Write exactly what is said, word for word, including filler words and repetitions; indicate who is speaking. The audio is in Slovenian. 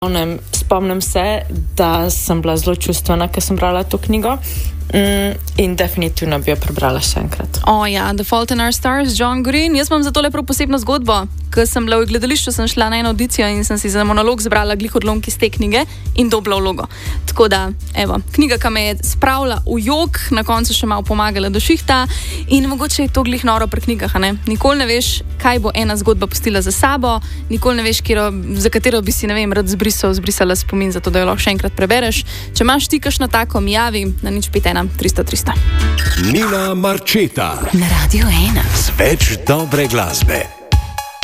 Speaker 1: Spomnim, spomnim se, da sem bila zelo čustvena, ker sem brala to knjigo mm, in definitivno bi jo prebrala še enkrat.
Speaker 2: O ja, The Fault in Our Stars, John Green. Jaz imam za tole prav posebno zgodbo. Ko sem bila v gledališču, sem šla na eno audicijo in sem si za monolog zbrala glih odlomke iz te knjige in dobila vlogo. Tako da, evo, knjiga, ki me je spravila v jok, na koncu še malo pomagala do šihta in mogoče je to glih noro pri knjigah, ne? Nikoli ne veš, kaj bo ena zgodba pustila za sabo, nikoli ne veš, kjero, za katero bi si, ne vem, rad zbrisal, zbrisala spomin, zato da jo lahko še enkrat prebereš. Če imaš ti kakšno tako, mi javi na nič pet ena tristo tristo.
Speaker 3: Nina Marčeta
Speaker 4: na Radio ena.
Speaker 3: Z več dobre glasbe.